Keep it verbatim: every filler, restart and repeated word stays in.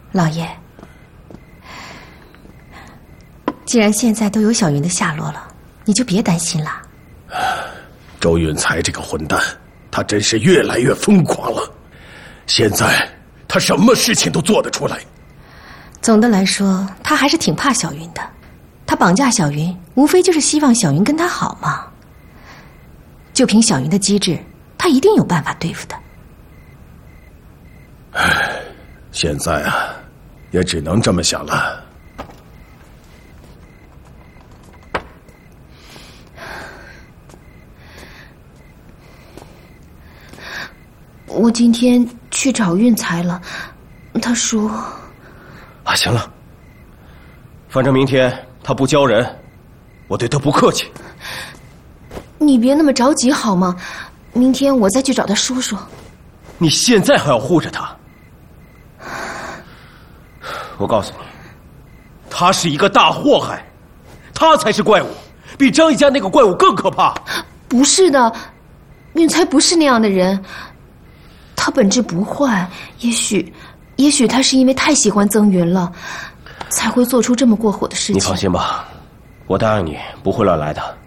老爷，既然现在都有小云的下落了，你就别担心了。 周运才这个混蛋，他真是越来越疯狂了。现在他什么事情都做得出来。 总的来说，他还是挺怕小云的。他绑架小云，无非就是希望小云跟他好嘛。就凭小云的机智，他一定有办法对付的。 唉，现在啊，也只能这么想了。 我今天去找运财了，他说…… 啊，行了，反正明天他不交人，我对他不客气。 你别那么着急好吗？明天我再去找他说说。 你现在还要护着他？我告诉你，他是一个大祸害，他才是怪物，比张一家那个怪物更可怕。 不是的，运财不是那样的人。他本质不坏，也许，也许他是因为太喜欢曾云了，才会做出这么过火的事情。 你放心吧，我答应你不会乱来的。